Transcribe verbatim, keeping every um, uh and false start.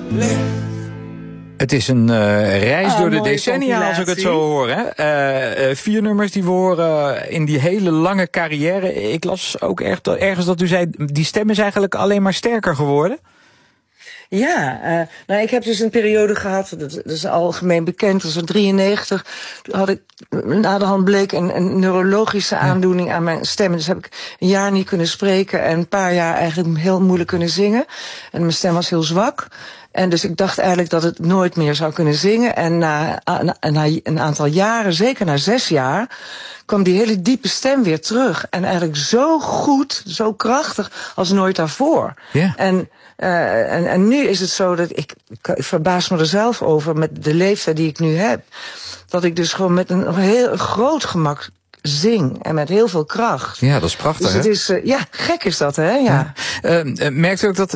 Het is een uh, reis ah, door de decennia, als ik het zo hoor. Hè? Uh, uh, vier nummers die we horen in die hele lange carrière. Ik las ook echt, ergens dat u zei, die stem is eigenlijk alleen maar sterker geworden. Ja, uh, nou, ik heb dus een periode gehad, dat, dat is algemeen bekend, dat was in drieënnegentig. Toen had ik, na de hand bleek een, een neurologische aandoening aan mijn stem. Dus heb ik een jaar niet kunnen spreken en een paar jaar eigenlijk heel moeilijk kunnen zingen. En mijn stem was heel zwak. En dus ik dacht eigenlijk dat het nooit meer zou kunnen zingen. En na, na, na een aantal jaren, zeker na zes jaar, kwam die hele diepe stem weer terug. En eigenlijk zo goed, zo krachtig als nooit daarvoor. Yeah. En, uh, en, en nu is het zo dat ik, ik verbaas me er zelf over met de leeftijd die ik nu heb. Dat ik dus gewoon met een heel groot gemak zing en met heel veel kracht. Ja, dat is prachtig, dus het hè? is, uh, ja, gek is dat, hè? Ja. ja. Uh, uh, merkt u ook dat